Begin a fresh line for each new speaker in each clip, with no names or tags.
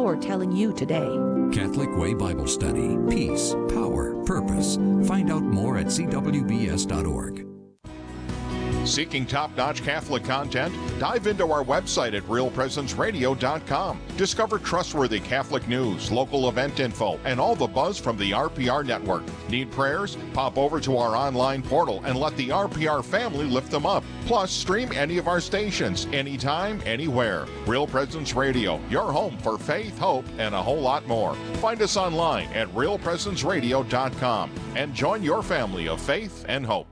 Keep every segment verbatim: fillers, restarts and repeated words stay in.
you're telling you today.
Catholic Way Bible Study. Peace, power, purpose. Find out more at c w b s dot org.
Seeking top-notch Catholic content? Dive into our website at real presence radio dot com. Discover trustworthy Catholic news, local event info, and all the buzz from the R P R network. Need prayers? Pop over to our online portal and let the R P R family lift them up. Plus, stream any of our stations, anytime, anywhere. Real Presence Radio, your home for faith, hope, and a whole lot more. Find us online at real presence radio dot com and join your family of faith and hope.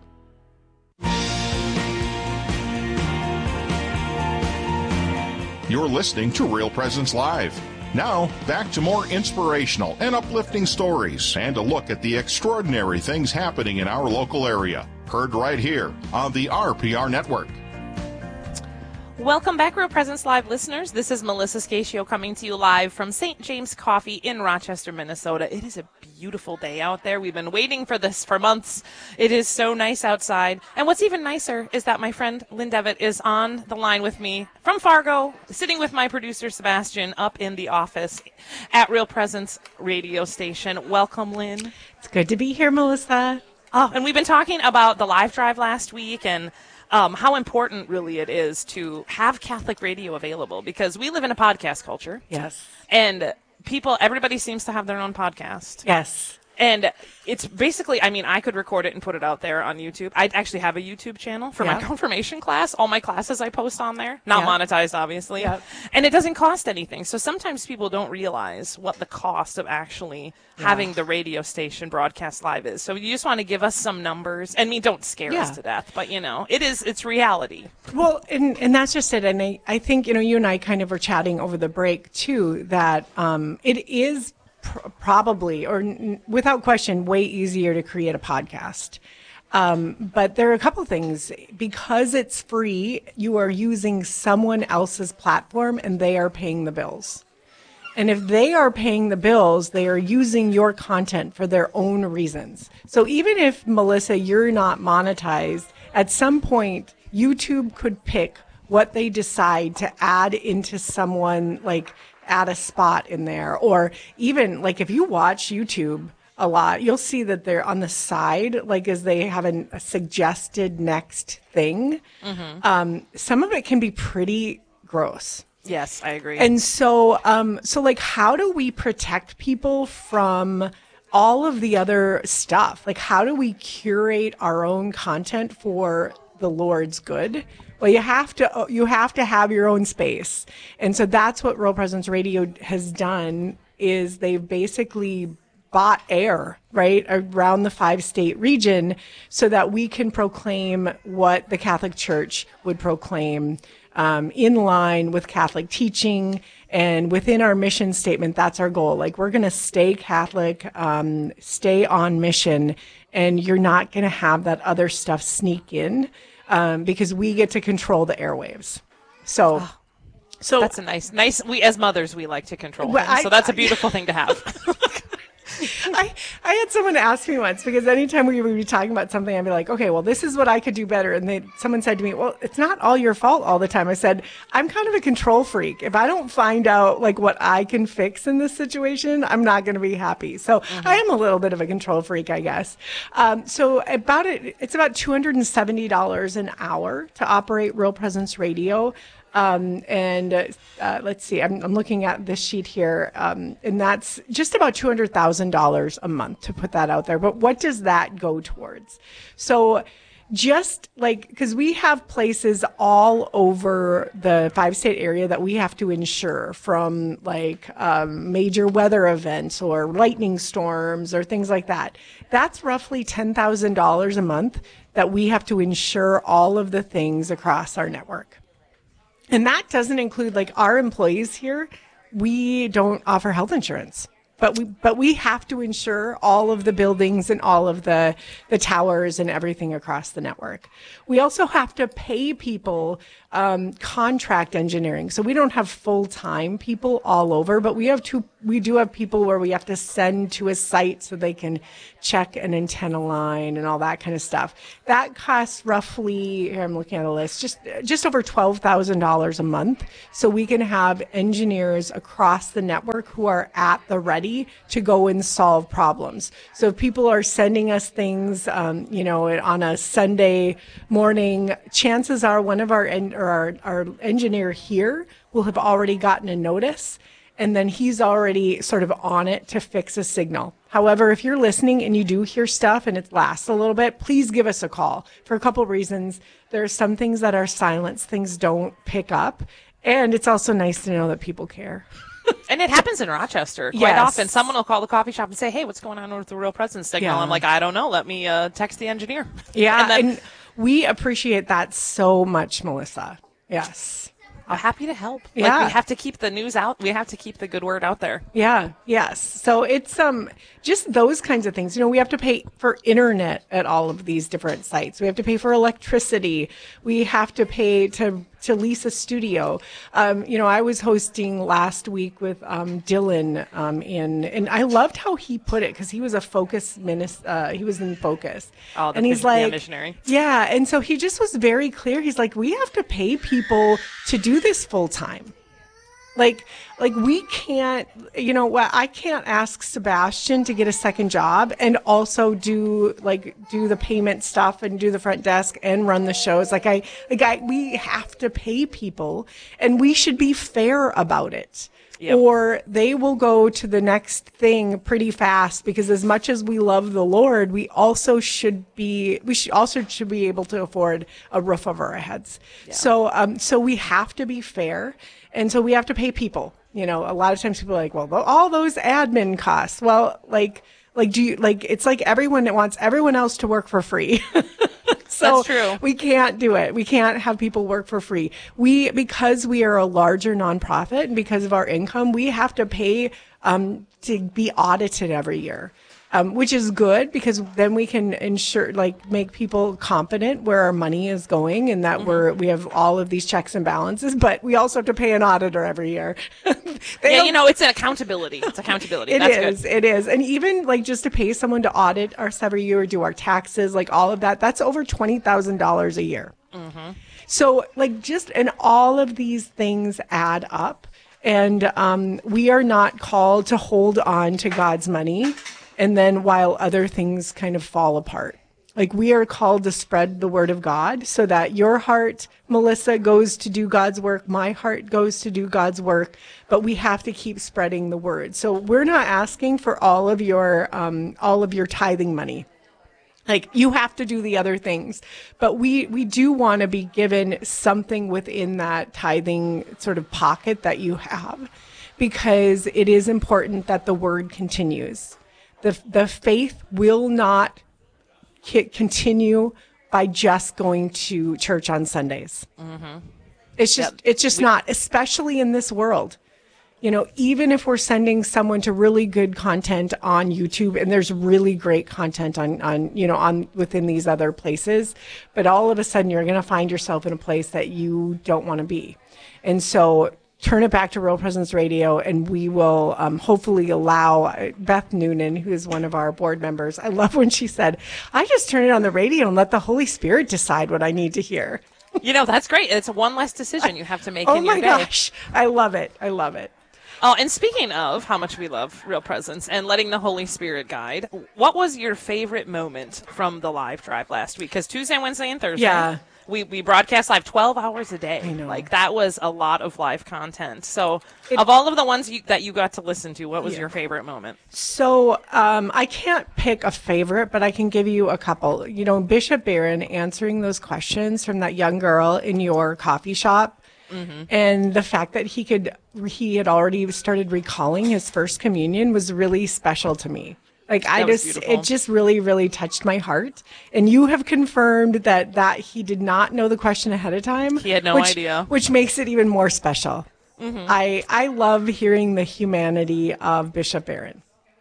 You're listening to Real Presence Live. Now, back to more inspirational and uplifting stories and a look at the extraordinary things happening in our local area. Heard right here on the R P R Network.
Welcome back, Real Presence Live listeners. This is Melissa Scatio coming to you live from Saint James Coffee in Rochester, Minnesota. It is a beautiful day out there. We've been waiting for this for months. It is so nice outside. And what's even nicer is that my friend Lynn Devitt is on the line with me from Fargo, sitting with my producer Sebastian up in the office at Real Presence Radio Station. Welcome, Lynn.
It's good to be here, Melissa.
Oh, and we've been talking about the live drive last week and Um, how important really it is to have Catholic radio available, because we live in a podcast culture.
Yes.
And people, everybody seems to have their own podcast.
Yes.
And it's basically, I mean, I could record it and put it out there on YouTube. I actually have a YouTube channel for
yeah.
my confirmation class. All my classes I post on there. Not
yeah.
monetized, obviously.
Yeah.
And it doesn't cost anything. So sometimes people don't realize what the cost of actually yeah. having the radio station broadcast live is. So you just want to give us some numbers. I mean, don't scare
yeah.
us to death, but, you know, it is, it's reality.
Well, and, and that's just it. And I, I think, you know, you and I kind of were chatting over the break, too, that um, it is pr- probably, or n- without question, way easier to create a podcast. Um, but there are a couple things. Because it's free, you are using someone else's platform and they are paying the bills. And if they are paying the bills, they are using your content for their own reasons. So even if, Melissa, you're not monetized, at some point, YouTube could pick what they decide to add into someone, like add a spot in there. Or even, like, if you watch YouTube a lot, you'll see that they're on the side, like as they have an, a suggested next thing. Mm-hmm. Um, some of it can be pretty gross.
Yes, I agree.
And so, um, so like, how do we protect people from all of the other stuff? Like, how do we curate our own content for the Lord's good? Well, you have to, you have to have your own space. And so that's what Real Presence Radio has done, is they've basically bought air, right, around the five-state region so that we can proclaim what the Catholic Church would proclaim, um, in line with Catholic teaching. And within our mission statement, that's our goal. Like, we're going to stay Catholic, um, stay on mission, and you're not going to have that other stuff sneak in, um, because we get to control the airwaves. So,
oh,
so
that's a nice, nice, we, as mothers, we like to control
well,
things,
I,
so that's a
I,
beautiful thing to have.
I, I had someone ask me once, because anytime we would be talking about something, I'd be like, okay, well, this is what I could do better. And they, someone said to me, well, it's not all your fault all the time. I said, I'm kind of a control freak. If I don't find out like what I can fix in this situation, I'm not going to be happy. So mm-hmm. I am a little bit of a control freak, I guess. Um, so about it, it's about two hundred seventy dollars an hour to operate Real Presence Radio. Um, and uh, uh, let's see, I'm, I'm looking at this sheet here, um, and that's just about two hundred thousand dollars a month to put that out there. But what does that go towards? So just like, because we have places all over the five-state area that we have to insure, from like um, major weather events or lightning storms or things like that. That's roughly ten thousand dollars a month that we have to insure all of the things across our network. And that doesn't include, like, our employees here. We don't offer health insurance, but we but we have to insure all of the buildings and all of the the towers and everything across the network. We also have to pay people um, contract engineering. So we don't have full-time people all over, but we have two we do have people where we have to send to a site so they can check an antenna line and all that kind of stuff. That costs roughly, here I'm looking at a list, just just over twelve thousand dollars a month. So we can have engineers across the network who are at the ready to go and solve problems. So if people are sending us things, um, you know, on a Sunday morning, chances are one of our, en- or our, our engineer here will have already gotten a notice, and then he's already sort of on it to fix a signal. However, if you're listening and you do hear stuff and it lasts a little bit, please give us a call for a couple of reasons. There are some things that are silenced, things don't pick up, and it's also nice to know that people care.
And it happens in Rochester quite
Yes.
often. Someone will call the coffee shop and say, hey, what's going on with the Real Presence signal?
Yeah.
I'm like, I don't know. Let me uh, text the engineer.
Yeah,
and then
and we appreciate that so much, Melissa. Yes.
I'm happy to help.
Yeah.
Like, we have to keep the news out. We have to keep the good word out there.
Yeah, yes. So it's um just those kinds of things. You know, we have to pay for internet at all of these different sites. We have to pay for electricity. We have to pay to to lease a studio. Um, you know, I was hosting last week with um, Dylan um, in, and I loved how he put it because he was a focus minister. Uh, he was in Focus,
Oh, the
and he's
mission- yeah,
like,
missionary.
yeah, and so he just was very clear. He's like, we have to pay people to do this full time. Like, like we can't, you know what? I can't ask Sebastian to get a second job and also do like do the payment stuff and do the front desk and run the shows. Like I, like I, we have to pay people, and we should be fair about it.
Yep.
Or they will go to the next thing pretty fast, because as much as we love the Lord, we also should be, we should also should be able to afford a roof over our heads. So, um, so we have to be fair. And so we have to pay people. You know, a lot of times people are like, well, all those admin costs. Well, like, like, do you, like, it's like everyone that wants everyone else to work for free. So
That's true.
we can't do it. We can't have people work for free. We, because we are a larger nonprofit and because of our income, we have to pay um, to be audited every year. Um, which is good, because then we can ensure, like, make people confident where our money is going, and that mm-hmm. we're we have all of these checks and balances. But we also have to pay an auditor every year.
Yeah, you know, it's an accountability. It's accountability.
It
That's
is.
good.
It is. And even like just to pay someone to audit us every year, do our taxes, like all of that, that's over twenty thousand dollars a year. Mm-hmm. So like just, and all of these things add up. And um, we are not called to hold on to God's money, and then while other things kind of fall apart. Like, we are called to spread the word of God, so that your heart, Melissa, goes to do God's work. My heart goes to do God's work, but we have to keep spreading the word. So we're not asking for all of your, um, all of your tithing money. Like, you have to do the other things, but we, we do want to be given something within that tithing sort of pocket that you have, because it is important that the word continues. The, the faith will not c- continue by just going to church on Sundays. Mm-hmm. It's just, yep. it's just we- not, especially in this world. You know, even if we're sending someone to really good content on YouTube, and there's really great content on, on, you know, on within these other places, but all of a sudden you're going to find yourself in a place that you don't want to be. And so turn it back to Real Presence Radio, and we will um, hopefully allow Beth Noonan, who is one of our board members. I love when she said, I just turn it on the radio and let the Holy Spirit decide what I need to hear.
You know, that's great. It's one less decision you have to make
oh
in your day.
Oh my gosh. I love it. I love it.
Oh, and speaking of how much we love Real Presence and letting the Holy Spirit guide, what was your favorite moment from the live drive last week? Because Tuesday, Wednesday, and Thursday,
yeah.
we, we broadcast live twelve hours a day.
I know.
Like, that was a lot of live content. So
it,
of all of the ones you, that you got to listen to, what was
yeah.
your favorite moment?
So um, I can't pick a favorite, but I can give you a couple. You know, Bishop Barron answering those questions from that young girl in your coffee shop. Mm-hmm. And the fact that he could, he had already started recalling his first communion was really special to me. Like, I just, beautiful. It just really, really touched my heart. And you have confirmed that, that he did not know the question ahead of time.
He had no
which,
idea.
Which makes it even more special.
Mm-hmm.
I, I love hearing the humanity of Bishop Barron.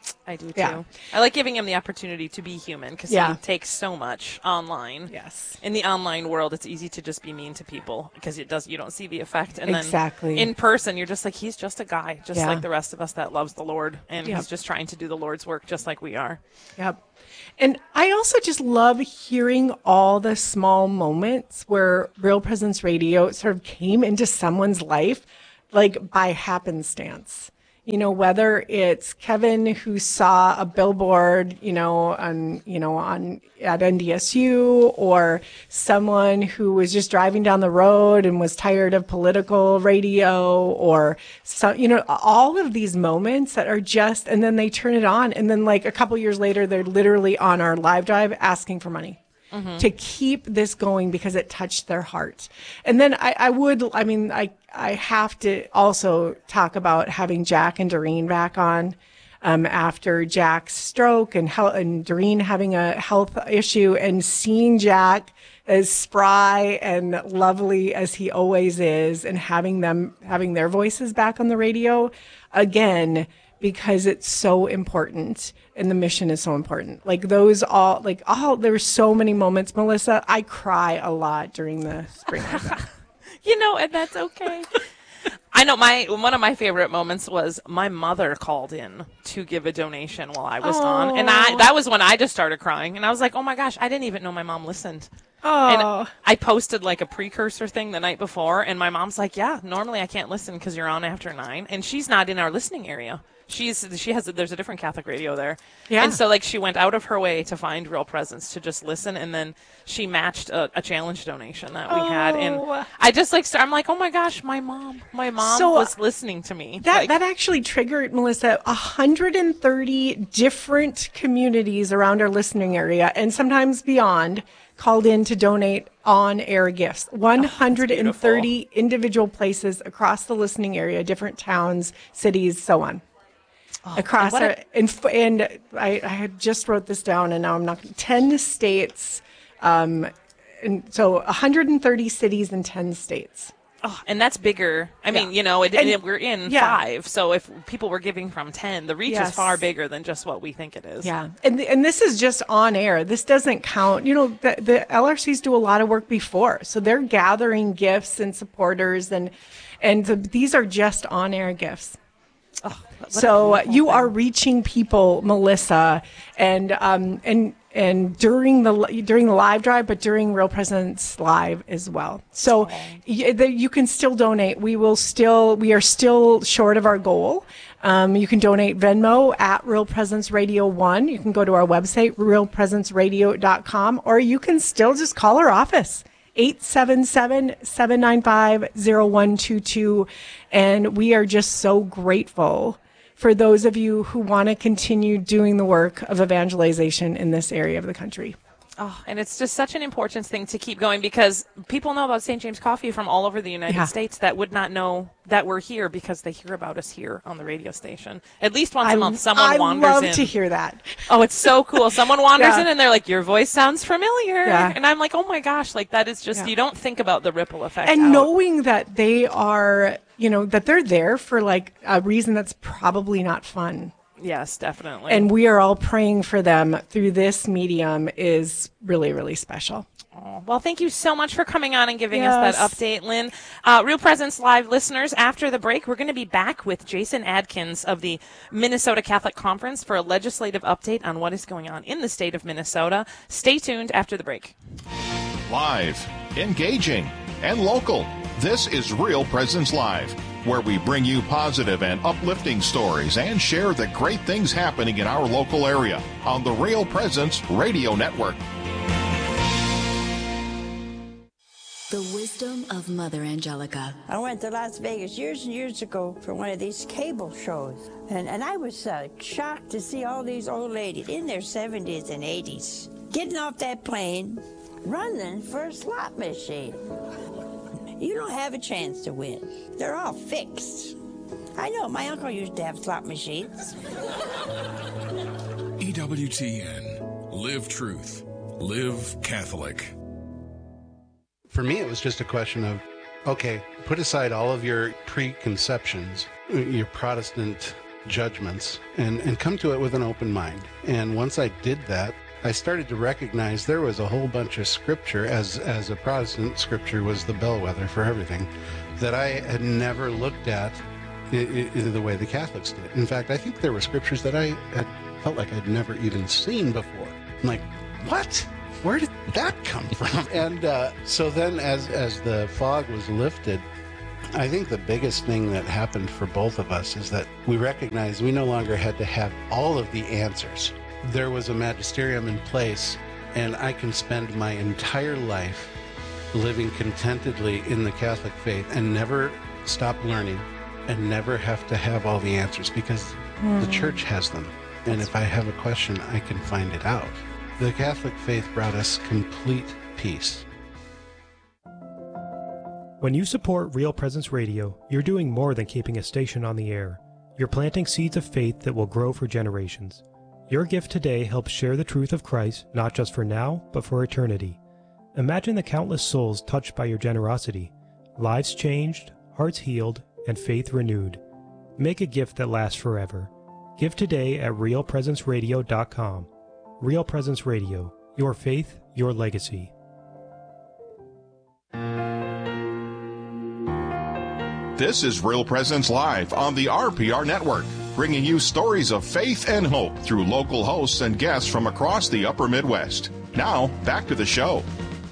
I do too.
Yeah.
I like giving him the opportunity to be human because
Yeah.
he takes so much online.
Yes.
In the online world, it's easy to just be mean to people because it does. You don't see the effect, and
Exactly.
then in person, you're just like he's just a guy, just
Yeah.
like the rest of us that loves the Lord, and
Yep.
he's just trying to do the Lord's work just like we are.
Yep. And I also just love hearing all the small moments where Real Presence Radio sort of came into someone's life, like by happenstance. You know, whether it's Kevin who saw a billboard, you know, on, you know, on at N D S U, or someone who was just driving down the road and was tired of political radio, or so, you know, all of these moments that are just, and then they turn it on, and then like a couple years later, they're literally on our live drive asking for money. Mm-hmm. To keep this going because it touched their heart. And then I, I would, I mean, I, I have to also talk about having Jack and Doreen back on, um, after Jack's stroke and health, and Doreen having a health issue, and seeing Jack as spry and lovely as he always is, and having them, having their voices back on the radio again, because it's so important and the mission is so important. Like those all, like all, there were so many moments, Melissa, I cry a lot during the spring event.
You know, and that's okay. I know my one of my favorite moments was my mother called in to give a donation while I was on, and I that was when I just started crying, and I was like, oh my gosh, I didn't even know my mom listened.
Oh.
And I posted like a precursor thing the night before, and my mom's like, yeah, normally I can't listen because you're on after nine, and she's not in our listening area. She's she has a, there's a different Catholic radio there,
yeah.
And so like she went out of her way to find Real Presence to just listen, and then she matched a, a challenge donation that we
Oh.
had, and I just like I'm like, oh my gosh, my mom, my mom
So,
was listening to me.
That
like,
that actually triggered, Melissa, one hundred thirty different communities around our listening area, and sometimes beyond, called in to donate on-air gifts. one hundred thirty
beautiful.
Individual places across the listening area, different towns, cities, so on.
Oh,
across
and
our,
what a-
and, f- and I, I had just wrote this down, and now I'm not, ten states, um, and so one hundred thirty cities in ten states.
Oh, and that's bigger. I mean,
Yeah.
you know, it,
And-
it, we're in
yeah.
five, so if people were giving from ten, the reach
Yes.
is far bigger than just what we think it is.
Yeah, and and this is just on air. This doesn't count. You know, the, the L R Cs do a lot of work before, so they're gathering gifts and supporters, and and the, these are just on air gifts.
Oh, what a
So uh,
beautiful
you
thing.
are reaching people, Melissa, and um and and during the during the live drive, but during Real Presence Live as well. So y- the, you can still donate. We will still we are still short of our goal. Um, you can donate Venmo at Real Presence Radio One. You can go to our website real presence radio dot com, or you can still just call our office. eight seven seven, seven nine five, zero one two two. And we are just so grateful for those of you who want to continue doing the work of evangelization in this area of the country.
Oh, and it's just such an important thing to keep going because people know about Saint James Coffee from all over the United
Yeah.
States that would not know that we're here because they hear about us here on the radio station. At least once
I,
a month, someone
I
wanders
love
in.
to hear that.
Oh, it's so cool. Someone wanders
Yeah.
in and they're like, your voice sounds familiar.
Yeah.
And I'm like, oh my gosh, like that is just,
Yeah.
you don't think about the ripple effect.
And
out.
knowing that they are, you know, that they're there for like a reason that's probably not fun.
Yes, definitely.
And we are all praying for them through this medium is really, really special.
Oh, well, thank you so much for coming on and giving us that
Yes.
update, Lynn. Uh, Real Presence Live listeners, after the break, we're going to be back with Jason Adkins of the Minnesota Catholic Conference for a legislative update on what is going on in the state of Minnesota. Stay tuned after the break.
Live, engaging, and local. This is Real Presence Live, where we bring you positive and uplifting stories and share the great things happening in our local area on the Real Presence Radio Network.
The wisdom of Mother Angelica.
I went to Las Vegas years and years ago for one of these cable shows, and, and I was uh, shocked to see all these old ladies in their seventies and eighties getting off that plane, running for a slot machine. You don't have a chance to win. They're all fixed. I know, my uncle used to have slot machines.
E W T N. Live truth. Live Catholic.
For me, it was just a question of, okay, put aside all of your preconceptions, your Protestant judgments and, and come to it with an open mind. And once I did that, I started to recognize there was a whole bunch of scripture, as, as a Protestant, scripture was the bellwether for everything, that I had never looked at in, in the way the Catholics did. In fact, I think there were scriptures that I had felt like I'd never even seen before. I'm like, what? Where did that come from? And uh, so then as, as the fog was lifted, I think the biggest thing that happened for both of us is that we recognized we no longer had to have all of the answers. There was a magisterium in place, and I can spend my entire life living contentedly in the Catholic faith and never stop learning and never have to have all the answers, because mm. the Church has them. And if I have a question, I can find it out. The Catholic faith brought us complete peace.
When you support Real Presence Radio, you're doing more than keeping a station on the air. You're planting seeds of faith that will grow for generations. Your gift today helps share the truth of Christ, not just for now, but for eternity. Imagine the countless souls touched by your generosity, lives changed, hearts healed, and faith renewed. Make a gift that lasts forever. Give today at real presence radio dot com. Real Presence Radio, your faith, your legacy.
This is Real Presence Live on the R P R Network, bringing you stories of faith and hope through local hosts and guests from across the upper Midwest. Now, back to the show.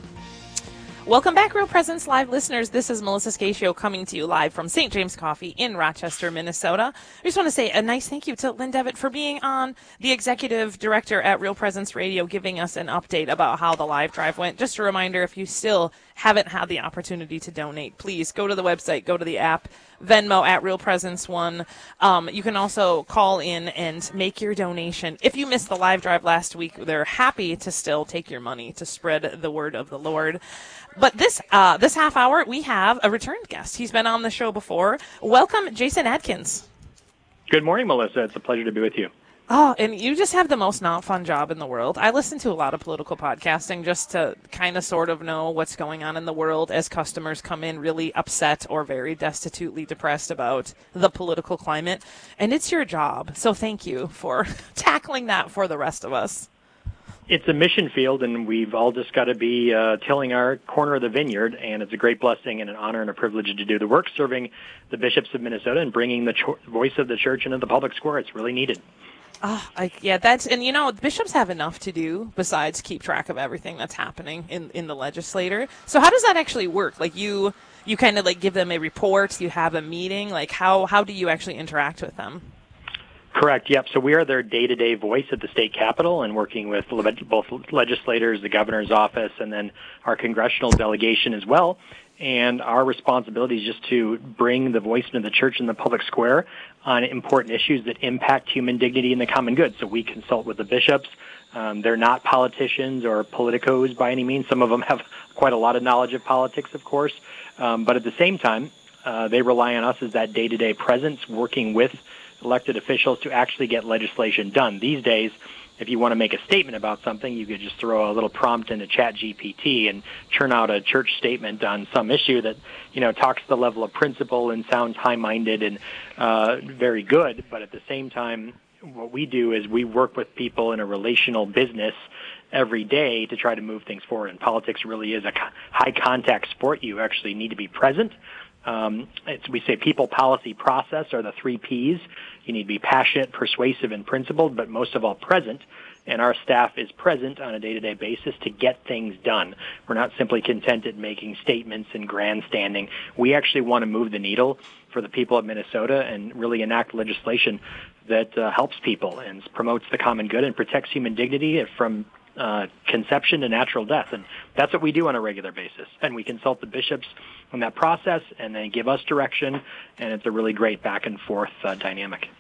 Welcome back, Real Presence Live listeners. This is Melissa Scatio coming to you live from Saint James Coffee in Rochester, Minnesota. I just want to say a nice thank you to Lynn Devitt for being on, the executive director at Real Presence Radio, giving us an update about how the live drive went. Just a reminder, if you still haven't had the opportunity to donate, please go to the website, go to the app, Venmo at Real Presence One. Um, you can also call in and make your donation. If you missed the live drive last week, they're happy to still take your money to spread the word of the Lord. But this uh, this half hour, we have a returned guest. He's been on the show before. Welcome, Jason Adkins.
Good morning, Melissa. It's a pleasure to be with you.
Oh, and you just have the most not fun job in the world. I listen to a lot of political podcasting just to kind of sort of know what's going on in the world as customers come in really upset or very destitutely depressed about the political climate. And it's your job. So thank you for tackling that for the rest of us.
It's a mission field, and we've all just got to be uh, tilling our corner of the vineyard, and it's a great blessing and an honor and a privilege to do the work serving the bishops of Minnesota and bringing the cho- voice of the church into the public square. It's really needed.
Oh, I, yeah, that's, and you know, bishops have enough to do besides keep track of everything that's happening in, in the legislature. So how does that actually work? Like you, you kind of like give them a report, you have a meeting, like how, how do you actually interact with them?
Correct. Yep. So we are their day-to-day voice at the state capitol and working with both legislators, the governor's office, and then our congressional delegation as well. And our responsibility is just to bring the voice into the church in the public square on important issues that impact human dignity and the common good. So we consult with the bishops. Um, they're not politicians or politicos by any means. Some of them have quite a lot of knowledge of politics, of course. Um, but at the same time, uh, they rely on us as that day-to-day presence working with elected officials to actually get legislation done. These days, if you want to make a statement about something, you could just throw a little prompt into Chat G P T and churn out a church statement on some issue that, you know, talks to the level of principle and sounds high-minded and uh, very good. But at the same time, what we do is we work with people in a relational business every day to try to move things forward. And politics really is a high-contact sport. You actually need to be present. Um, it's, we say people, policy, process are the three P's. You need to be passionate, persuasive, and principled, but most of all present. And our staff is present on a day-to-day basis to get things done. We're not simply content at making statements and grandstanding. We actually want to move the needle for the people of Minnesota and really enact legislation that uh, helps people and promotes the common good and protects human dignity from Uh, conception to natural death. And that's what we do on a regular basis. And we consult the bishops on that process, and they give us direction, and it's a really great back and forth uh, dynamic.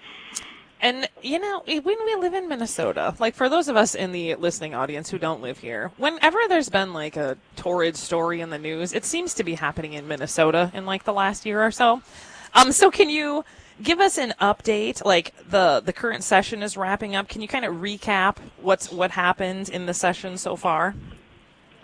And, you know, when we live in Minnesota, like for those of us in the listening audience who don't live here, whenever there's been like a torrid story in the news, it seems to be happening in Minnesota in like the last year or so. Um, so can you give us an update? Like the, the current session is wrapping up. Can you kind of recap what's what happened in the session so far?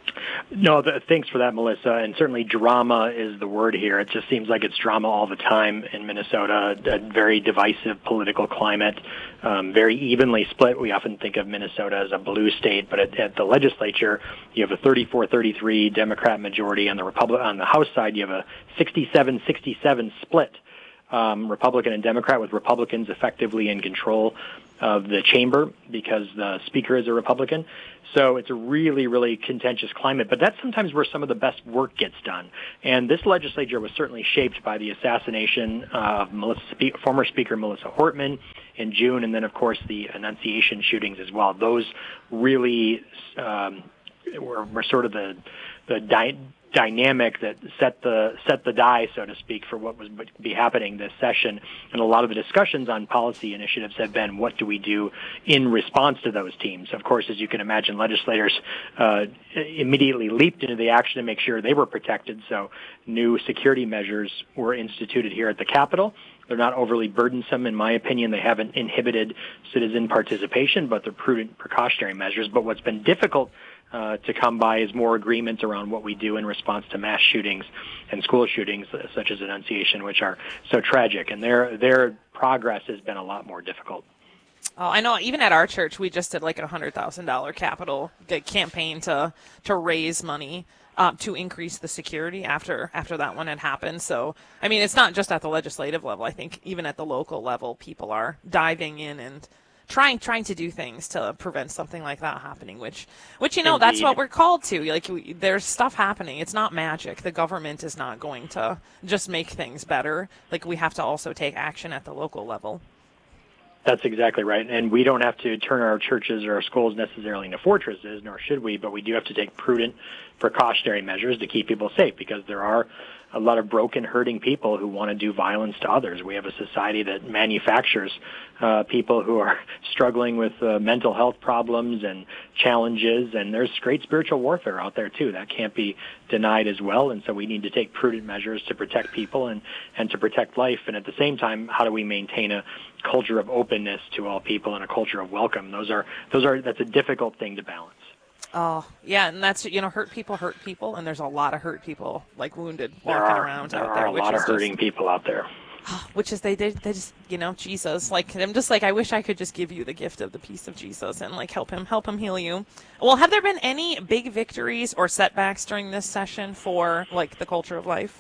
No, the, thanks for that, Melissa. And certainly drama is the word here. It just seems like it's drama all the time in Minnesota, a very divisive political climate, um, very evenly split. We often think of Minnesota as a blue state, but at, at the legislature, you have a thirty-four thirty-three Democrat majority. On the Republic, on the House side, you have a sixty-seven sixty-seven split, um, Republican and Democrat, with Republicans effectively in control of the chamber because the speaker is a Republican. So it's a really, really contentious climate, but that's sometimes where some of the best work gets done. And this legislature was certainly shaped by the assassination of Melissa, former Speaker Melissa Hortman in June, and then, of course, the Annunciation shootings as well. Those really um, were, were sort of the the dy- dynamic that set the set the die, so to speak, for what was be happening this session. And a lot of the discussions on policy initiatives have been, what do we do in response to those teams? Of course, as you can imagine, legislators uh, immediately leaped into the action to make sure they were protected. So new security measures were instituted here at the Capitol. They're not overly burdensome, in my opinion. They haven't inhibited citizen participation, but they're prudent precautionary measures. But what's been difficult Uh, to come by is more agreements around what we do in response to mass shootings and school shootings, uh, such as Annunciation, which are so tragic. And their their progress has been a lot more difficult.
Oh, I know. Even at our church, we just did like a one hundred thousand dollars capital campaign to to raise money uh, to increase the security after after that one had happened. So, I mean, it's not just at the legislative level. I think even at the local level, people are diving in and trying trying to do things to prevent something like that happening, which which you know Indeed. That's what we're called to. Like, we, there's stuff happening. It's not magic. The government is not going to just make things better. Like, we have to also take action at the local level.
That's exactly right. And we don't have to turn our churches or our schools necessarily into fortresses, nor should we, but we do have to take prudent precautionary measures to keep people safe, because there are a lot of broken, hurting people who want to do violence to others. We have a society that manufactures uh, people who are struggling with uh, mental health problems and challenges, and there's great spiritual warfare out there too. That can't be denied as well, and so we need to take prudent measures to protect people and, and to protect life. And at the same time, how do we maintain a culture of openness to all people and a culture of welcome? Those are those are that's a difficult thing to balance.
Oh, yeah, and that's, you know, hurt people hurt people, and there's a lot of hurt people, like wounded, walking
there are,
around
there
out there.
There are a
which
lot
is
of hurting
just,
people out there.
Which is, they, they, they just, you know, Jesus, like, I'm just like, I wish I could just give you the gift of the peace of Jesus and, like, help him, help him heal you. Well, have there been any big victories or setbacks during this session for, like, the culture of life?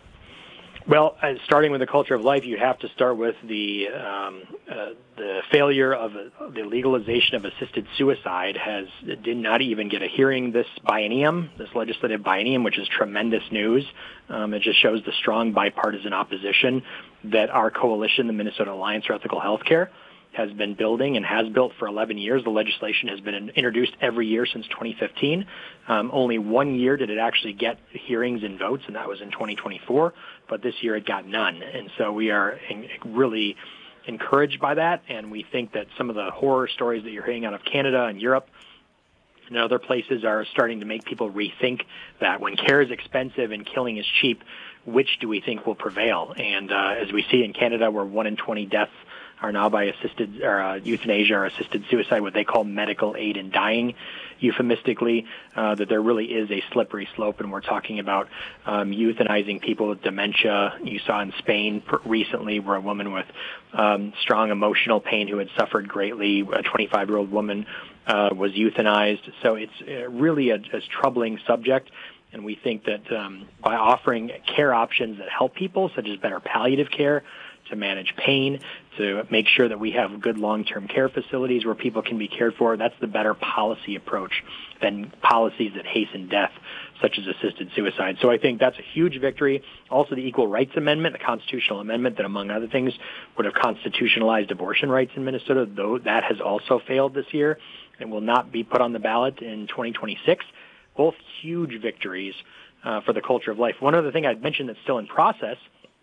Well, uh, starting with the culture of life, you have to start with the um, uh, the failure of uh, the legalization of assisted suicide. Has did not even get a hearing this biennium, this legislative biennium, which is tremendous news. Um, it just shows the strong bipartisan opposition that our coalition, the Minnesota Alliance for Ethical Healthcare, has been building and has built for eleven years. The legislation has been introduced every year since twenty fifteen. Um, only one year did it actually get hearings and votes, and that was in twenty twenty-four. But this year it got none. And so we are in, really encouraged by that, and we think that some of the horror stories that you're hearing out of Canada and Europe and other places are starting to make people rethink that. When care is expensive and killing is cheap, which do we think will prevail? And uh, as we see in Canada, where one in twenty deaths are now by assisted or uh, euthanasia or assisted suicide, what they call medical aid in dying, euphemistically, uh, that there really is a slippery slope, and we're talking about um, euthanizing people with dementia. You saw in Spain recently where a woman with um, strong emotional pain who had suffered greatly, a twenty-five-year-old woman, uh, was euthanized. So it's uh, really a, a troubling subject. And we think that um, by offering care options that help people, such as better palliative care, to manage pain, to make sure that we have good long-term care facilities where people can be cared for, that's the better policy approach than policies that hasten death, such as assisted suicide. So I think that's a huge victory. Also, the Equal Rights Amendment, the constitutional amendment that, among other things, would have constitutionalized abortion rights in Minnesota, though that has also failed this year and will not be put on the ballot in twenty twenty-six. Both huge victories uh, for the culture of life. One other thing I'd mention that's still in process,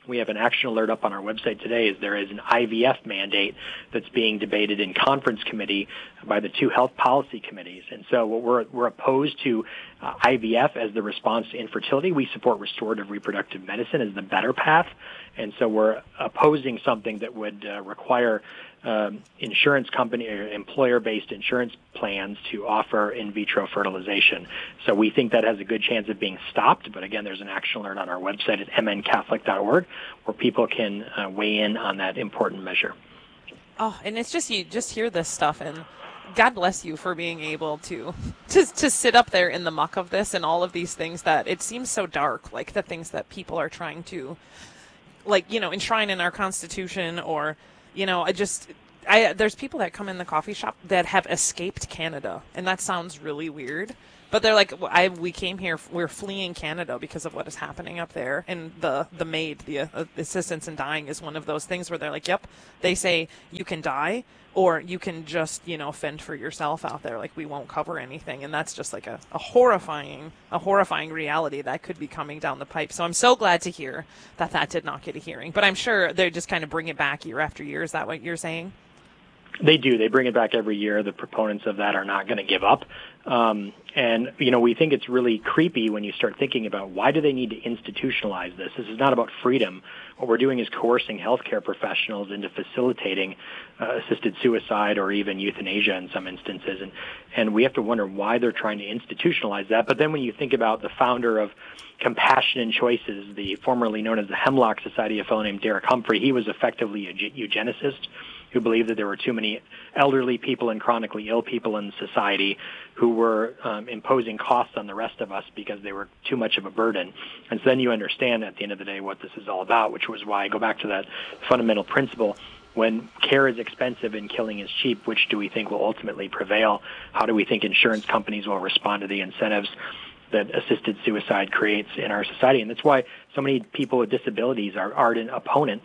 we have an action alert up on our website today, is there is an I V F mandate that's being debated in conference committee by the two health policy committees. And so what we're, we're opposed to uh, I V F as the response to infertility. We support restorative reproductive medicine as the better path. And so we're opposing something that would uh, require um, insurance company or employer-based insurance plans to offer in vitro fertilization. So we think that has a good chance of being stopped. But again, there's an action alert on our website at m n catholic dot org where people can uh, weigh in on that important measure.
Oh, and it's just, you just hear this stuff, and God bless you for being able to, to to sit up there in the muck of this and all of these things that it seems so dark, like the things that people are trying to, like, you know, enshrine in our Constitution, or, you know, I just, I there's people that come in the coffee shop that have escaped Canada, and that sounds really weird. But they're like, I, we came here, we're fleeing Canada because of what is happening up there. And the, the MAID, the uh, assistance in dying, is one of those things where they're like, yep, they say you can die or you can just, you know, fend for yourself out there. Like, we won't cover anything. And that's just like a, a horrifying, a horrifying reality that could be coming down the pipe. So I'm so glad to hear that that did not get a hearing. But I'm sure they just kind of bring it back year after year. Is that what you're saying?
They do. They bring it back every year. The proponents of that are not going to give up. Um, and, you know, we think it's really creepy when you start thinking about why do they need to institutionalize this? This is not about freedom. What we're doing is coercing healthcare professionals into facilitating uh, assisted suicide or even euthanasia in some instances. And, and we have to wonder why they're trying to institutionalize that. But then when you think about the founder of Compassion and Choices, the formerly known as the Hemlock Society, a fellow named Derek Humphrey, he was effectively a eugenicist who believed that there were too many elderly people and chronically ill people in society who were um, imposing costs on the rest of us because they were too much of a burden. And so then you understand at the end of the day what this is all about, which was why I go back to that fundamental principle. When care is expensive and killing is cheap, which do we think will ultimately prevail? How do we think insurance companies will respond to the incentives that assisted suicide creates in our society? And that's why so many people with disabilities are ardent opponents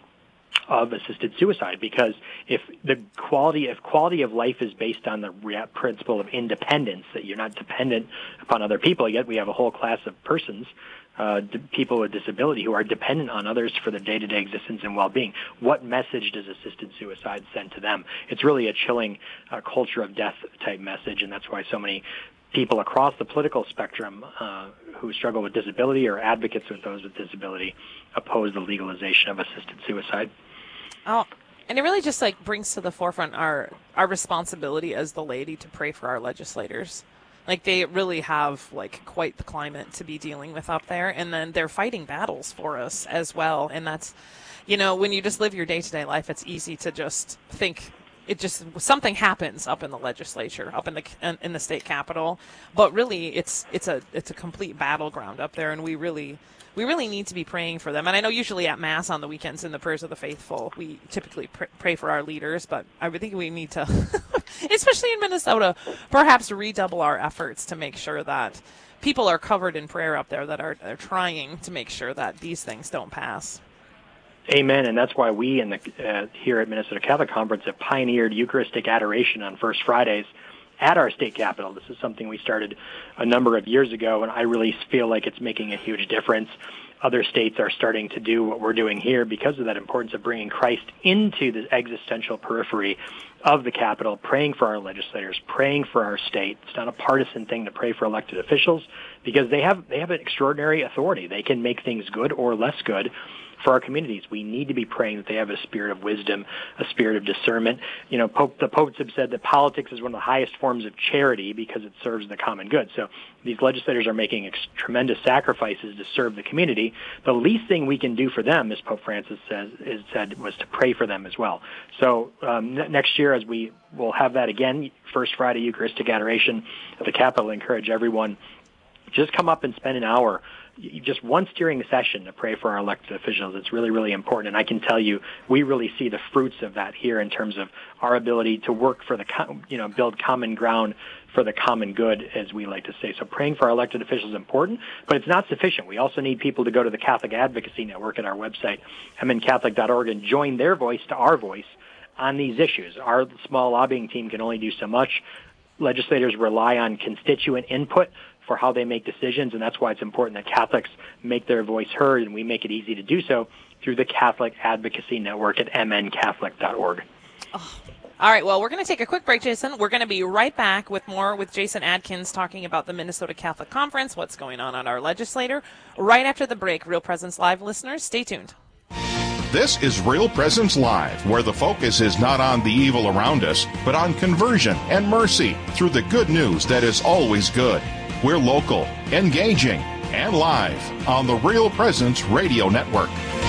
of assisted suicide, because if the quality if quality of life is based on the re- principle of independence, that you're not dependent upon other people, yet we have a whole class of persons, uh, d- people with disability, who are dependent on others for their day-to-day existence and well-being. What message does assisted suicide send to them? It's really a chilling uh, culture of death type message, and that's why so many people across the political spectrum uh, who struggle with disability or advocates with those with disability oppose the legalization of assisted suicide.
Oh, and it really just like brings to the forefront our our responsibility as the laity to pray for our legislators. Like, they really have like quite the climate to be dealing with up there, and then they're fighting battles for us as well. And that's, you know, when you just live your day-to-day life, it's easy to just think it just something happens up in the legislature, up in the in the state capitol, but really it's it's a it's a complete battleground up there, and we really. We really need to be praying for them. And I know usually at Mass on the weekends in the Prayers of the Faithful, we typically pr- pray for our leaders, but I would think we need to, especially in Minnesota, perhaps redouble our efforts to make sure that people are covered in prayer up there that are, are trying to make sure that these things don't pass.
Amen, and that's why we in the uh, here at Minnesota Catholic Conference have pioneered Eucharistic adoration on First Fridays at our state capitol. This is something we started a number of years ago, and I really feel like it's making a huge difference. Other states are starting to do what we're doing here because of that importance of bringing Christ into the existential periphery of the Capitol, praying for our legislators, praying for our state. It's not a partisan thing to pray for elected officials because they have they have an extraordinary authority. They can make things good or less good for our communities. We need to be praying that they have a spirit of wisdom, a spirit of discernment. You know, Pope, the popes have said that politics is one of the highest forms of charity because it serves the common good. So these legislators are making ex- tremendous sacrifices to serve the community. The least thing we can do for them, as Pope Francis says, is said, was to pray for them as well. So um, n- next year, as we will have that again, First Friday Eucharistic Adoration at the Capitol, I encourage everyone, just come up and spend an hour just once during the session to pray for our elected officials. It's really, really important. And I can tell you, we really see the fruits of that here in terms of our ability to work for the, you know, build common ground for the common good, as we like to say. So praying for our elected officials is important, but it's not sufficient. We also need people to go to the Catholic Advocacy Network at our website, m n catholic dot org, and join their voice to our voice on these issues. Our small lobbying team can only do so much. Legislators rely on constituent input for how they make decisions, and that's why it's important that Catholics make their voice heard, and we make it easy to do so through the Catholic Advocacy Network at m n catholic dot org.
Oh. All right, well, we're going to take a quick break, Jason. We're going to be right back with more with Jason Adkins talking about the Minnesota Catholic Conference, what's going on on our legislature. Right after the break, Real Presence Live listeners, stay tuned.
This is Real Presence Live, where the focus is not on the evil around us, but on conversion and mercy through the good news that is always good. We're local, engaging, and live on the Real Presence Radio Network.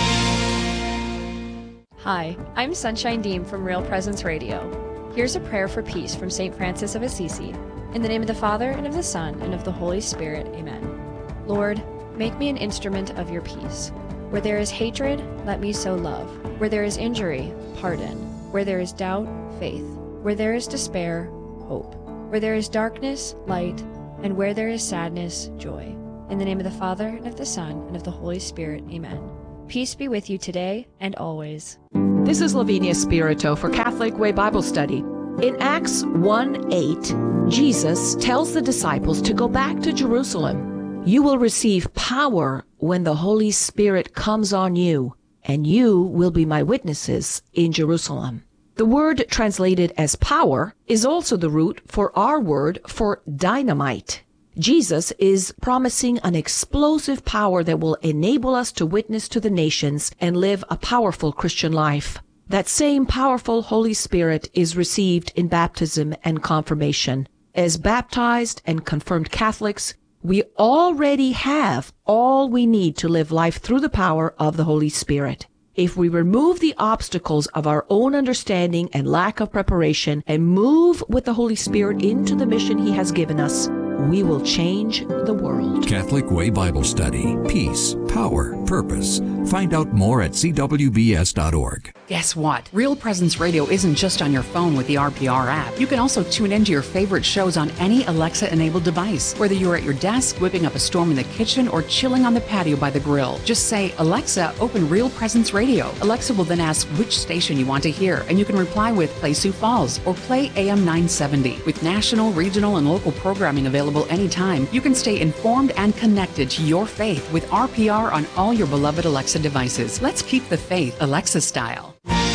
Hi, I'm Sunshine Deem from Real Presence Radio. Here's a prayer for peace from Saint Francis of Assisi. In the name of the Father, and of the Son, and of the Holy Spirit, amen. Lord, make me an instrument of your peace. Where there is hatred, let me sow love. Where there is injury, pardon. Where there is doubt, faith. Where there is despair, hope. Where there is darkness, light. And where there is sadness, joy. In the name of the Father, and of the Son, and of the Holy Spirit, amen. Peace be with you today and always.
This is Lavinia Spirito for Catholic Way Bible Study. In Acts one eight, Jesus tells the disciples to go back to Jerusalem. You will receive power when the Holy Spirit comes on you, and you will be my witnesses in Jerusalem. The word translated as power is also the root for our word for dynamite. Jesus is promising an explosive power that will enable us to witness to the nations and live a powerful Christian life. That same powerful Holy Spirit is received in baptism and confirmation. As baptized and confirmed Catholics, we already have all we need to live life through the power of the Holy Spirit. If we remove the obstacles of our own understanding and lack of preparation and move with the Holy Spirit into the mission He has given us, we will change the world.
Catholic Way Bible Study. Peace, power, purpose. Find out more at c w b s dot org.
Guess what? Real Presence Radio isn't just on your phone with the R P R app. You can also tune into your favorite shows on any Alexa-enabled device, whether you're at your desk, whipping up a storm in the kitchen, or chilling on the patio by the grill. Just say, Alexa, open Real Presence Radio. Alexa will then ask which station you want to hear, and you can reply with Play Sioux Falls or Play A M nine seventy. With national, regional, and local programming available anytime, you can stay informed and connected to your faith with R P R on all your beloved Alexa devices. Let's keep the faith Alexa style.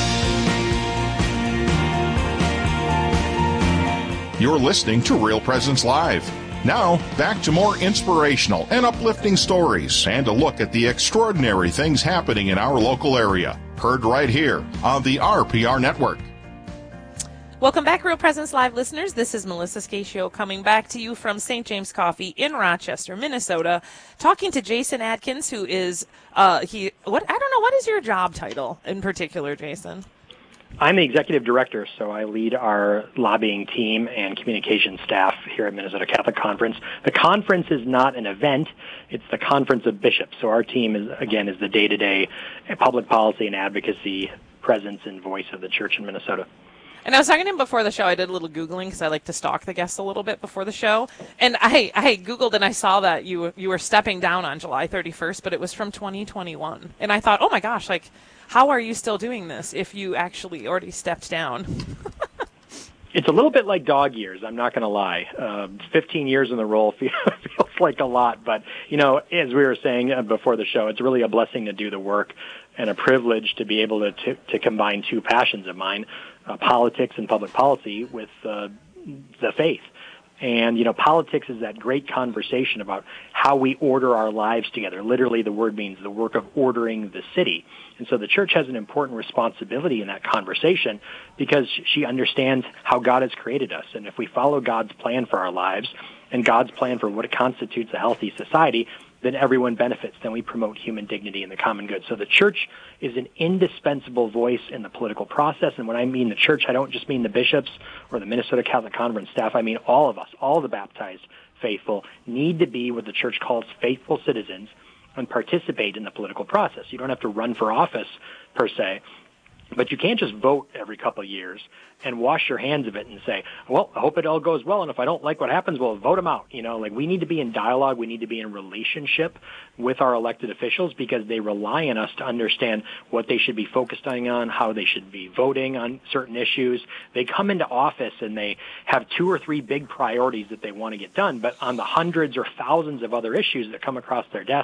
You're listening to Real Presence Live. Now, back to more inspirational and uplifting stories and a look at the extraordinary things happening in our local area. Heard right here on the R P R Network.
Welcome back, Real Presence Live listeners. This is Melissa Scatio coming back to you from Saint James Coffee in Rochester, Minnesota, talking to Jason Adkins, who is, uh, he, what, I don't know, what is your job title in particular, Jason?
I'm the executive director, so I lead our lobbying team and communication staff here at Minnesota Catholic Conference. The conference is not an event. It's the Conference of Bishops. So our team, is again, is the day-to-day public policy and advocacy presence and voice of the church in Minnesota.
And I was talking to him before the show. I did a little Googling because I like to stalk the guests a little bit before the show. And I, I Googled and I saw that you you were stepping down on July thirty-first, but it was from twenty twenty-one. And I thought, oh, my gosh, like, how are you still doing this if you actually already stepped down?
It's a little bit like dog years, I'm not going to lie. Uh, fifteen years in the role feels, feels like a lot. But, you know, as we were saying before the show, it's really a blessing to do the work and a privilege to be able to, to, to combine two passions of mine, uh, politics and public policy, with uh, the faith. And, you know, politics is that great conversation about how we order our lives together. Literally, the word means the work of ordering the city. And so the church has an important responsibility in that conversation because she understands how God has created us. And if we follow God's plan for our lives and God's plan for what constitutes a healthy society, then everyone benefits. Then we promote human dignity and the common good. So the church is an indispensable voice in the political process. And when I mean the church, I don't just mean the bishops or the Minnesota Catholic Conference staff. I mean all of us, all the baptized faithful need to be what the church calls faithful citizens and participate in the political process. You don't have to run for office, per se, but you can't just vote every couple of years and wash your hands of it and say, well, I hope it all goes well, and if I don't like what happens, well, vote them out. You know, like, we need to be in dialogue. We need to be in relationship with our elected officials because they rely on us to understand what they should be focusing on, how they should be voting on certain issues. They come into office and they have two or three big priorities that they want to get done, but on the hundreds or thousands of other issues that come across their desk,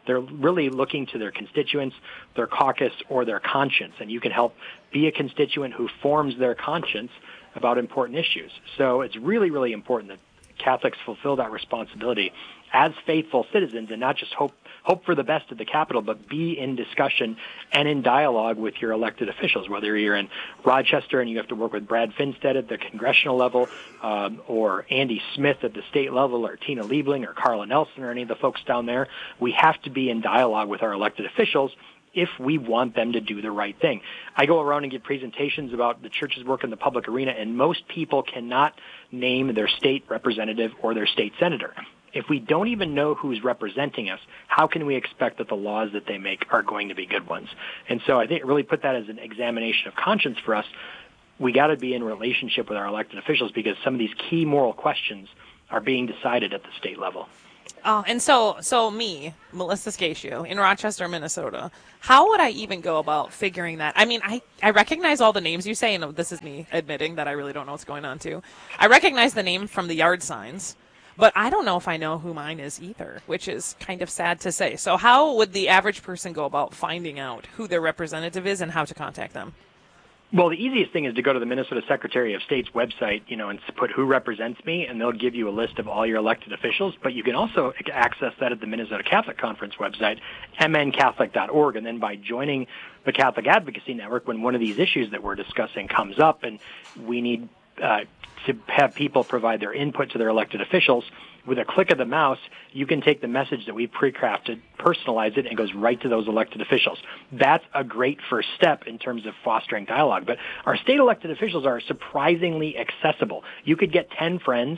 They're really looking to their constituents, their caucus, or their conscience, and you can help be a constituent who forms their conscience about important issues. So it's really, really important that Catholics fulfill that responsibility as faithful citizens and not just hope hope for the best at the Capitol, but be in discussion and in dialogue with your elected officials, whether you're in Rochester and you have to work with Brad Finstead at the congressional level, um, or Andy Smith at the state level, or Tina Liebling or Carla Nelson or any of the folks down there. We have to be in dialogue with our elected officials if we want them to do the right thing. I go around and give presentations about the church's work in the public arena, and most people cannot name their state representative or their state senator. If we don't even know who's representing us, how can we expect that the laws that they make are going to be good ones? And so I think really put that as an examination of conscience for us. We got to be in relationship with our elected officials because some of these key moral questions are being decided at the state level.
Oh, and so, so me, Melissa Scatio, in Rochester, Minnesota, how would I even go about figuring that? I mean, I, I recognize all the names you say, and this is me admitting that I really don't know what's going on, too. I recognize the name from the yard signs, but I don't know if I know who mine is either, which is kind of sad to say. So how would the average person go about finding out who their representative is and how to contact them?
Well, the easiest thing is to go to the Minnesota Secretary of State's website, you know, and put who represents me, and they'll give you a list of all your elected officials. But you can also access that at the Minnesota Catholic Conference website, m n catholic dot org. And then by joining the Catholic Advocacy Network, when one of these issues that we're discussing comes up and we need uh, to have people provide their input to their elected officials, with a click of the mouse, you can take the message that we pre-crafted, personalize it, and it goes right to those elected officials. That's a great first step in terms of fostering dialogue. But our state elected officials are surprisingly accessible. You could get ten friends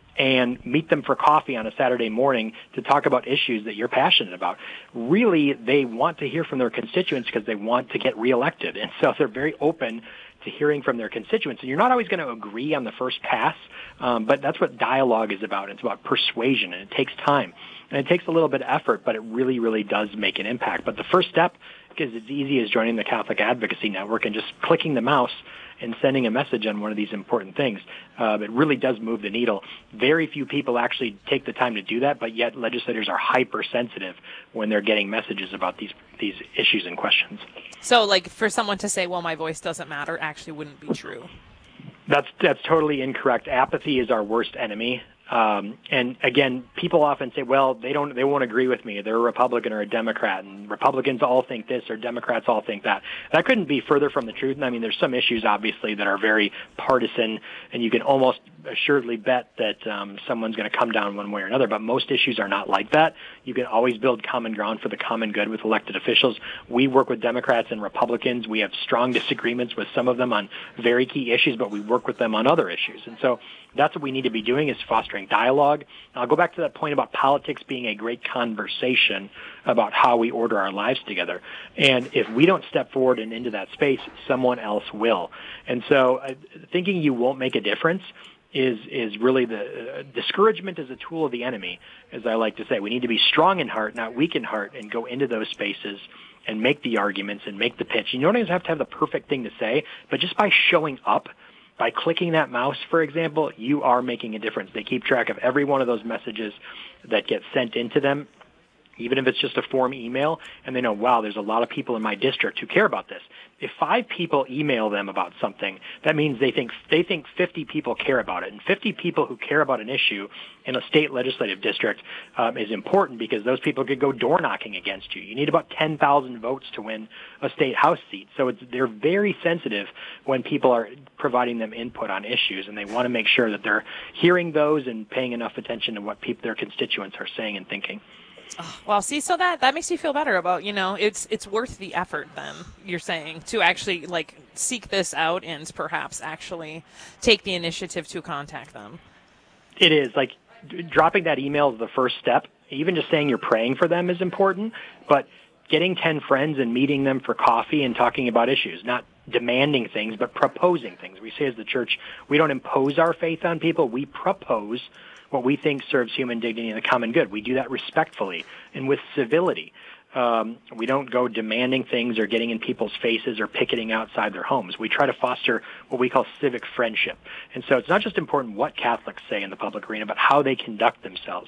and meet them for coffee on a Saturday morning to talk about issues that you're passionate about. Really, they want to hear from their constituents because they want to get reelected. And so they're very open to hearing from their constituents. And you're not always going to agree on the first pass, um, but that's what dialogue is about. It's about persuasion, and it takes time. And it takes a little bit of effort, but it really, really does make an impact. But the first step is as easy as joining the Catholic Advocacy Network and just clicking the mouse and sending a message on one of these important things. Uh, it really does move the needle. Very few people actually take the time to do that, but yet legislators are hypersensitive when they're getting messages about these these issues and questions.
So, like, for someone to say, well, my voice doesn't matter, actually wouldn't be true.
That's that's totally incorrect. Apathy is our worst enemy. Um, and again, people often say, well, they don't, they won't agree with me. They're a Republican or a Democrat, and Republicans all think this or Democrats all think that. That couldn't be further from the truth. And I mean, there's some issues, obviously, that are very partisan, and you can almost assuredly bet that um, someone's going to come down one way or another. But most issues are not like that. You can always build common ground for the common good with elected officials. We work with Democrats and Republicans. We have strong disagreements with some of them on very key issues, but we work with them on other issues. And so that's what we need to be doing, is fostering dialogue. I'll go back to that point about politics being a great conversation about how we order our lives together. And if we don't step forward and into that space, someone else will. And so uh, thinking you won't make a difference is is really the uh, discouragement is a tool of the enemy, as I like to say. We need to be strong in heart, not weak in heart, and go into those spaces and make the arguments and make the pitch. You don't always have to have the perfect thing to say, but just by showing up, by clicking that mouse, for example, you are making a difference. They keep track of every one of those messages that get sent into them, even if it's just a form email, and they know, wow, there's a lot of people in my district who care about this. If five people email them about something, that means they think they think fifty people care about it. And fifty people who care about an issue in a state legislative district um, is important, because those people could go door knocking against you. You need about ten thousand votes to win a state house seat. So it's, they're very sensitive when people are providing them input on issues, and they want to make sure that they're hearing those and paying enough attention to what people, their constituents are saying and thinking.
Oh, well, see, so that, that makes you feel better about, you know, it's it's worth the effort then, you're saying, to actually, like, seek this out and perhaps actually take the initiative to contact them.
It is. Like, d- dropping that email is the first step. Even just saying you're praying for them is important, but getting ten friends and meeting them for coffee and talking about issues, not demanding things, but proposing things. We say as the church, we don't impose our faith on people, we propose what we think serves human dignity and the common good. We do that respectfully and with civility. Um, we don't go demanding things or getting in people's faces or picketing outside their homes. We try to foster what we call civic friendship. And so it's not just important what Catholics say in the public arena, but how they conduct themselves,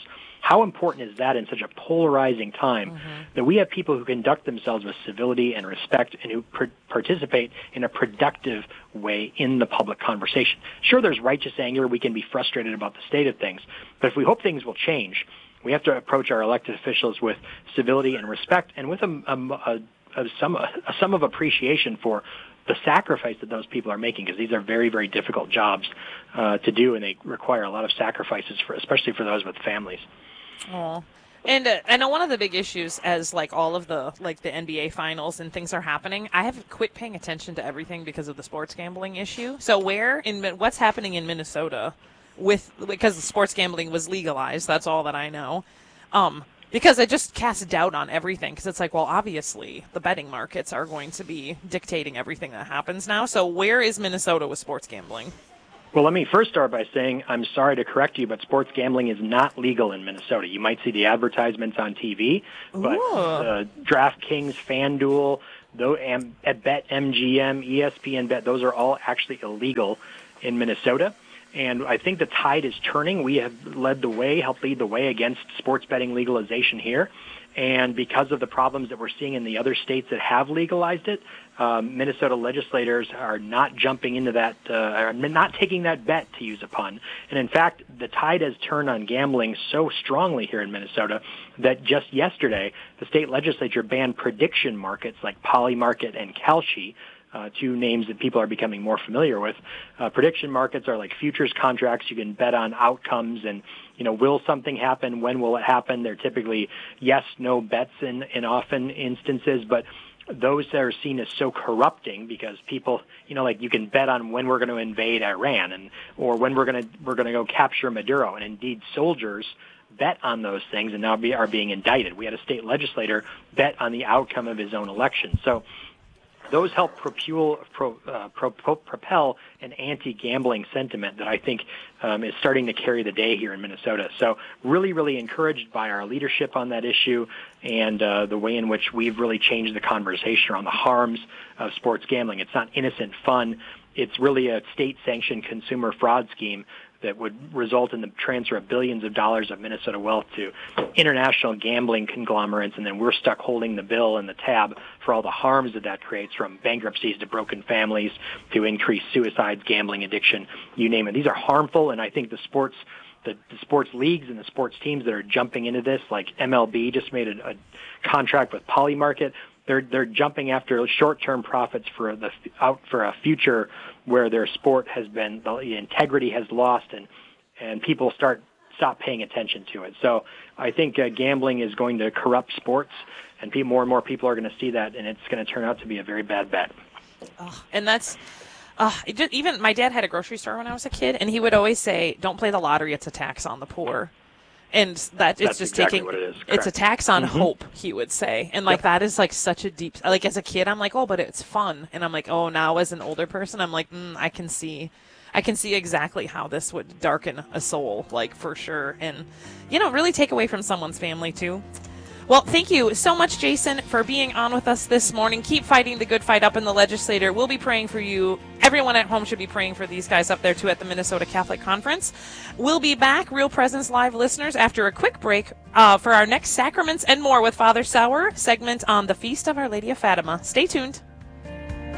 how important is that in such a polarizing time mm-hmm. that we have people who conduct themselves with civility and respect and who pr- participate in a productive way in the public conversation? Sure, there's righteous anger. We can be frustrated about the state of things. But if we hope things will change, we have to approach our elected officials with civility and respect and with a, a, a, a, some, a, a some of appreciation for the sacrifice that those people are making, because these are very, very difficult jobs uh, to do, and they require a lot of sacrifices, for, especially for those with families.
Oh. And uh, I know one of the big issues as like all of the like the N B A finals and things are happening, I have quit paying attention to everything because of the sports gambling issue. So where in what's happening in Minnesota with because the sports gambling was legalized, that's all that I know. Um, because it just casts doubt on everything, because it's like, well, obviously the betting markets are going to be dictating everything that happens now. So where is Minnesota with sports gambling?
Well, let me first start by saying I'm sorry to correct you, but sports gambling is not legal in Minnesota. You might see the advertisements on T V, but uh, DraftKings, FanDuel, though, um, BetMGM, E S P N Bet, those are all actually illegal in Minnesota. And I think the tide is turning. We have led the way, helped lead the way against sports betting legalization here. And because of the problems that we're seeing in the other states that have legalized it, um, Minnesota legislators are not jumping into that, uh, are not taking that bet, to use a pun. And in fact, the tide has turned on gambling so strongly here in Minnesota that just yesterday, the state legislature banned prediction markets like Polymarket and Kalshi, Uh, two names that people are becoming more familiar with. Uh, prediction markets are like futures contracts. You can bet on outcomes and, you know, will something happen? When will it happen? They're typically yes, no bets in, in often instances, but those that are seen as so corrupting because people, you know, like you can bet on when we're going to invade Iran and or when we're going to we're going to go capture Maduro, and indeed soldiers bet on those things and now be, are being indicted. We had a state legislator bet on the outcome of his own election. So those help propel, pro, uh, pro, pro, propel an anti-gambling sentiment that I think um, is starting to carry the day here in Minnesota. So really, really encouraged by our leadership on that issue and uh, the way in which we've really changed the conversation around the harms of sports gambling. It's not innocent fun. It's really a state-sanctioned consumer fraud scheme that would result in the transfer of billions of dollars of Minnesota wealth to international gambling conglomerates, and then we're stuck holding the bill and the tab for all the harms that that creates, from bankruptcies to broken families to increased suicides, gambling addiction, you name it. These are harmful, and I think the sports the, the sports leagues and the sports teams that are jumping into this, like M L B just made a, a contract with Polymarket. They're they're jumping after short-term profits for the out for a future where their sport has been the integrity has lost, and and people start stop paying attention to it. So I think uh, gambling is going to corrupt sports, and people, more and more people are going to see that, and it's going to turn out to be a very bad bet.
Oh, and that's uh, it just, even my dad had a grocery store when I was a kid, and he would always say, "Don't play the lottery; it's a tax on the poor." And that it's
That's
just
exactly
taking
what it is.
It's a tax on
mm-hmm.
hope, he would say. And like
yep.
that is like such a deep, like as a kid, I'm like, oh, but it's fun. And I'm like, oh, now as an older person, I'm like, mm, I can see, I can see exactly how this would darken a soul, like for sure. And, you know, really take away from someone's family too. Well, thank you so much, Jason, for being on with us this morning. Keep fighting the good fight up in the legislature. We'll be praying for you. Everyone at home should be praying for these guys up there, too, at the Minnesota Catholic Conference. We'll be back, Real Presence Live listeners, after a quick break uh, for our next Sacraments and More with Father Sauer segment on the Feast of Our Lady of Fatima. Stay tuned.